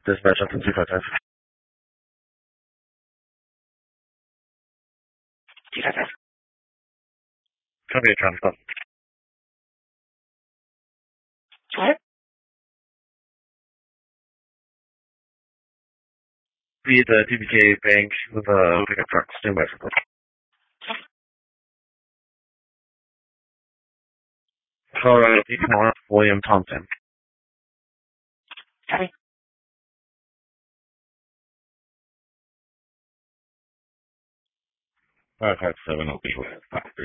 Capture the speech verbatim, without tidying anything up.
Dispatch up to two five five. two five five. Copy, transport. What? Be the P B K Bank with a pickup truck. Stand by for Colorado People North, William Thompson. Copy. five five seven, I'll be with